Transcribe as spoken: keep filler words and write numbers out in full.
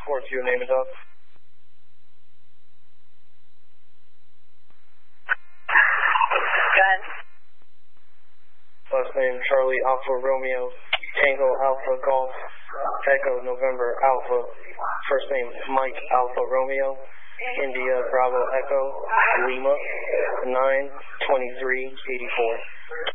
four two, name and dog. Gun. Last name Charlie Alpha Romeo, Tango Alpha Golf, Echo November Alpha. First name Mike Alpha Romeo, India Bravo Echo, Lima, nine twenty-three eighty-four.